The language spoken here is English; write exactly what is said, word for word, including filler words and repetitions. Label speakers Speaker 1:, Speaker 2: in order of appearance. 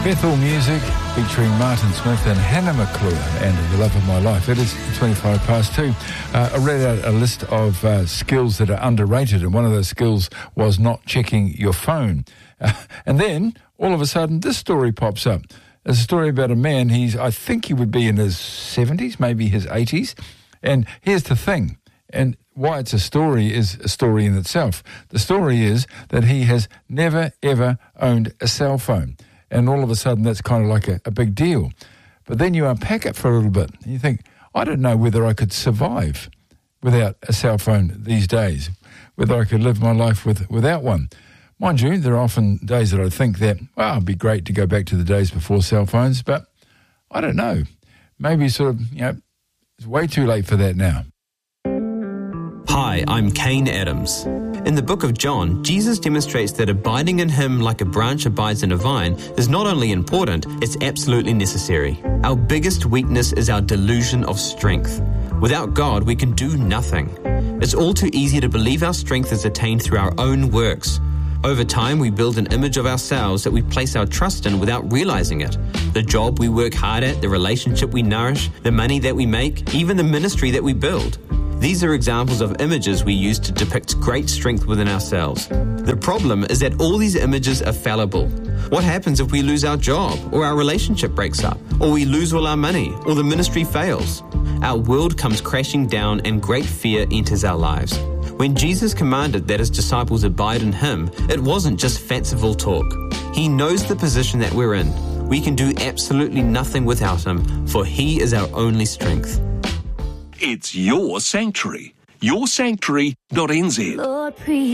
Speaker 1: Bethel Music featuring Martin Smith and Hannah McClure and The Love of My Life. It is twenty-five past two. Uh, I read out a list of uh, skills that are underrated, and one of those skills was not checking your phone. Uh, and then, all of a sudden, this story pops up. It's a story about a man. He's, I think he would be in his seventies, maybe his eighties. And here's the thing, and why it's a story is a story in itself. The story is that he has never, ever owned a cell phone. And all of a sudden, that's kind of like a, a big deal. But then you unpack it for a little bit, and you think, I don't know whether I could survive without a cell phone these days, whether I could live my life with, without one. Mind you, there are often days that I think that, well, it'd be great to go back to the days before cell phones, but I don't know. Maybe sort of, you know, it's way too late for that now.
Speaker 2: Hi, I'm Kane Adams. In the book of John, Jesus demonstrates that abiding in him like a branch abides in a vine is not only important, it's absolutely necessary. Our biggest weakness is our delusion of strength. Without God, we can do nothing. It's all too easy to believe our strength is attained through our own works. Over time, we build an image of ourselves that we place our trust in without realizing it. The job we work hard at, the relationship we nourish, the money that we make, even the ministry that we build. These are examples of images we use to depict great strength within ourselves. The problem is that all these images are fallible. What happens if we lose our job, or our relationship breaks up, or we lose all our money, or the ministry fails? Our world comes crashing down and great fear enters our lives. When Jesus commanded that his disciples abide in him, it wasn't just fanciful talk. He knows the position that we're in. We can do absolutely nothing without him, for he is our only strength.
Speaker 3: It's your sanctuary. your sanctuary dot n z.
Speaker 4: Lord,